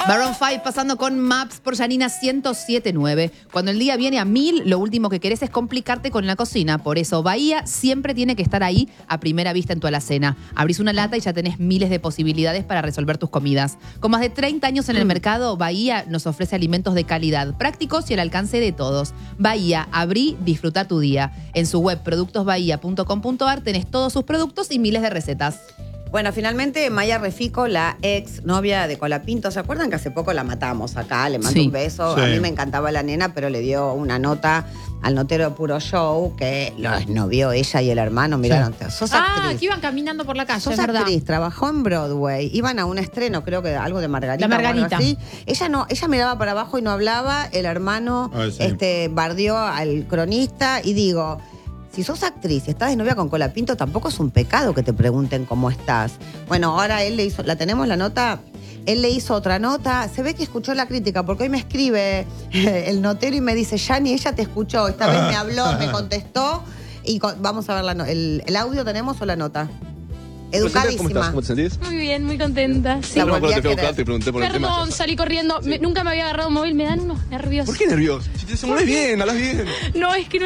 Maroon 5 pasando con Maps por Yanina 107.9. Cuando el día viene a 1000, lo último que querés es complicarte con la cocina. Por eso Bahía siempre tiene que estar ahí a primera vista en tu alacena. Abrís una lata y ya tenés miles de posibilidades para resolver tus comidas. Con más de 30 años en el mercado, Bahía nos ofrece alimentos de calidad, prácticos y al alcance de todos. Bahía, abrí, disfruta tu día. En su web productosbahía.com.ar tenés todos sus productos y miles de recetas. Bueno, finalmente Maya Refico, la ex novia de Colapinto, ¿se acuerdan que hace poco la matamos acá? Le mando un beso. Sí. A mí me encantaba la nena, pero le dio una nota al notero de Puro Show que lo esnovió ella y el hermano. Miraron, sos actriz. Que iban caminando por la calle, Sos es verdad. actriz, trabajó en Broadway, iban a un estreno, creo que algo de Margarita. La Margarita. O algo así. Ella miraba para abajo y no hablaba, el hermano bardeó al cronista y digo, si sos actriz y estás de novia con Colapinto, tampoco es un pecado que te pregunten cómo estás. Bueno, ahora él le hizo, la tenemos la nota, él le hizo otra nota, se ve que escuchó la crítica, porque hoy me escribe el notero y me dice, Yani, ella te escuchó, esta vez me habló, me contestó, y vamos a ver el audio, ¿tenemos o la nota? Educadísima. ¿Cómo estás? ¿Cómo te sentís? Muy bien, muy contenta. Sí. La No me acuerdo, te fui a volví a buscar, te pregunté por el tema. Perdón, salí corriendo. Sí. Nunca me había agarrado un móvil, me dan unos nervios. ¿Por qué nervioso? Si te mueves bien, hablas bien. No, es que no